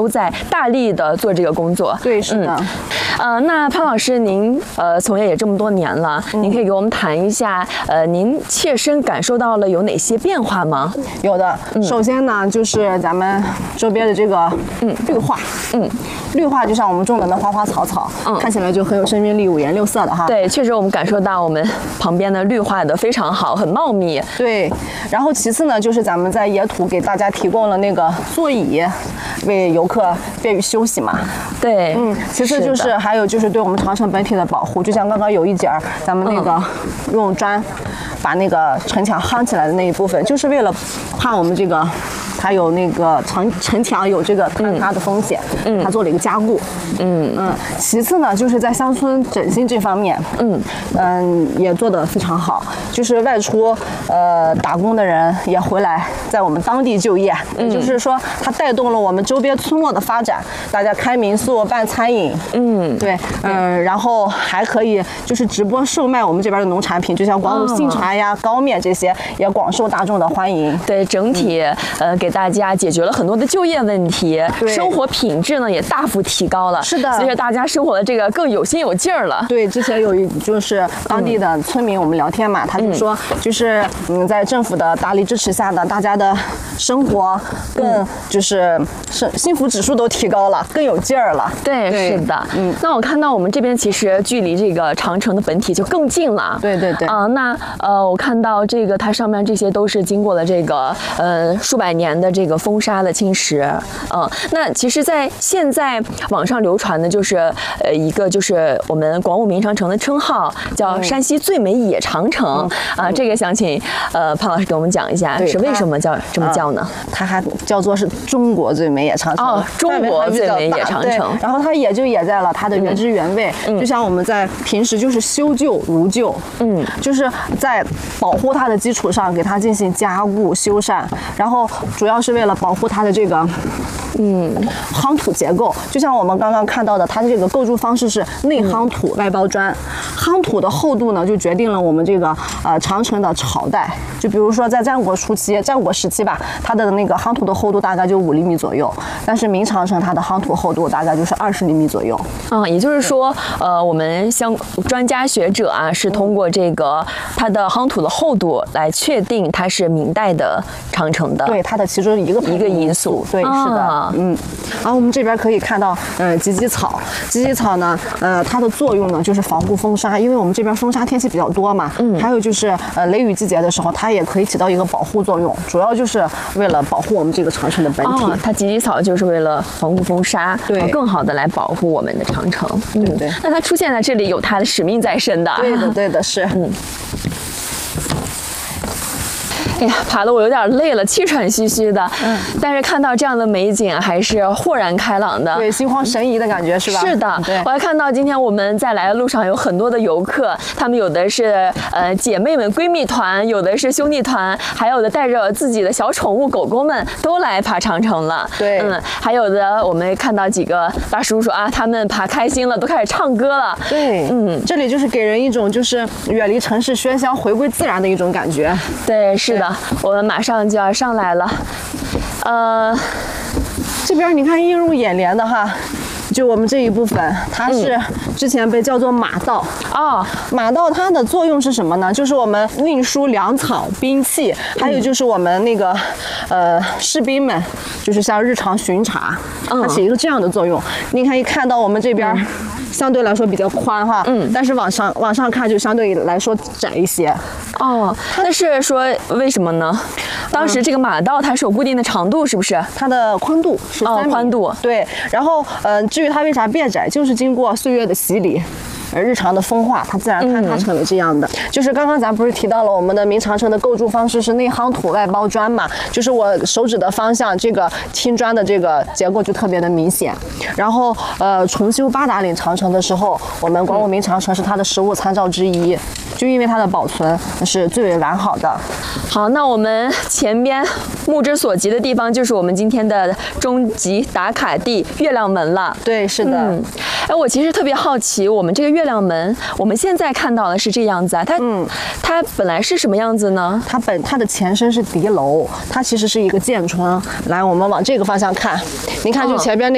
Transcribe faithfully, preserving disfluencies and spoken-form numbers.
在大力的做这个工作。 对，是的。 嗯、呃，那潘老师您呃从业也这么多年了，嗯、您可以给我们谈一下，呃，您切身感受到了有哪些变化吗？ 有的，嗯、首先呢，就是咱们周边的这个嗯绿化，嗯，绿化就像我们种的那花花草草，嗯，看起来就很有生命力，五颜六色的哈。 对，确实我们感受到我们旁边的绿化的非常好，很茂密。 对，然后其次呢，就是咱们在野土给大家提供了那个座椅，为游客便于休息嘛。 对， 嗯，其次就是还有就是对我们长城本体的保护，就像刚刚有一节儿咱们那个用砖把那个城墙夯起来的那一部分，就是为了怕我们这个它有那个城城墙有这个坍塌的风险，嗯，它做了一个加固，嗯嗯。其次呢，就是在乡村振兴这方面，嗯嗯也做得非常好，就是外出呃打工的人也回来在我们当地就业，也、嗯、就是说它带动了我们周边村落的发展，大家开民宿、办餐饮，嗯，对，嗯、呃，然后还可以就是直播售卖我们这边的农产品，就像广武杏茶呀、糕面这些，也广受大众的欢迎。 对，整体、嗯、呃给大家解决了很多的就业问题，生活品质呢也大幅提高了。 是的， 随着大家生活的这个更有心有劲儿了。 对，之前有一就是当地的村民，我们聊天嘛，嗯、他就说，就是嗯，在政府的大力支持下呢，大家的生活更就是是幸福指数都提高了，更有劲儿了。 对，对是的。嗯，那我看到我们这边其实距离这个长城的本体就更近了。 对对对。 啊、呃，那呃，我看到这个它上面这些都是经过了这个呃数百年的这个风沙的侵蚀。嗯、呃，那其实，在现在网上流传的就是呃一个就是我们广武明长城的称号，叫山西最美野长城。啊、嗯呃，这个想请呃潘老师给我们讲一下，是为什么叫这么叫呢？ 它还叫做是中国最美野长城。 哦，中国最美野长城。 然后它也就也在了它的原汁原味，嗯、就像我们在平时就是修旧如旧，嗯，就是在保护它的基础上给它进行加固修缮，然后主要是为了保护它的这个。嗯，夯土结构就像我们刚刚看到的，它的这个构筑方式是内夯土外包砖。夯土的厚度呢，就决定了我们这个呃长城的朝代。就比如说在战国初期、战国时期吧，它的那个夯土的厚度大概就五厘米左右，但是明长城它的夯土厚度大概就是二十厘米左右。 嗯，也就是说，呃，我们相专家学者啊，是通过这个它的夯土的厚度来确定它是明代的长城的。 对，它的其中一个一个因素。 对，是的。啊嗯，然后我们这边可以看到，呃，芨芨草，芨芨草呢，呃，它的作用呢就是防护风沙，因为我们这边风沙天气比较多嘛，嗯，还有就是呃雷雨季节的时候，它也可以起到一个保护作用，主要就是为了保护我们这个长城的本体。 哦，它芨芨草就是为了防护风沙， 对， 更好的来保护我们的长城。 对对对， 那它出现在这里有它的使命在身的。 对的对的是，嗯。 哎呀，爬得我有点累了，气喘吁吁的。嗯，但是看到这样的美景，还是豁然开朗的。 对，心旷神怡的感觉是吧？ 是的。对，我还看到今天我们在来的路上有很多的游客，他们有的是呃姐妹们闺蜜团，有的是兄弟团，还有的带着自己的小宠物狗狗们都来爬长城了。 对， 嗯，还有的我们看到几个大叔叔啊，他们爬开心了，都开始唱歌了。 对，嗯，这里就是给人一种就是远离城市喧嚣，回归自然的一种感觉。 对，是的。我们马上就要上来了，呃， 这边你看映入眼帘的哈，就我们这一部分，它是之前被叫做马道。 哦， 马道它的作用是什么呢？就是我们运输粮草、兵器，还有就是我们那个呃士兵们，就是像日常巡查，它起一个这样的作用。你看一看到我们这边。嗯相对来说比较宽哈，嗯，但是往上往上看就相对来说窄一些。 哦，那是说为什么呢？当时这个马道它是有固定的长度，是不是？ 它的宽度是三米， 哦，宽度对。然后呃，至于它为啥变窄，就是经过岁月的洗礼。而日常的风化，它自然坍塌成为这样的。嗯、就是刚刚咱不是提到了我们的明长城的构筑方式是内夯土外包砖嘛？就是我手指的方向，这个青砖的这个结构就特别的明显。然后呃，重修八达岭长城的时候，我们广武明长城是它的实物参照之一，就因为它的保存是最为完好的。 好，那我们前边目之所及的地方就是我们今天的终极打卡地月亮门了。 对，是的。嗯， 哎，我其实特别好奇，我们这个月亮门，我们现在看到的是这样子啊，它，嗯，它本来是什么样子呢？ 它本它的前身是敌楼，它其实是一个箭窗。来，我们往这个方向看，您看，就前边那。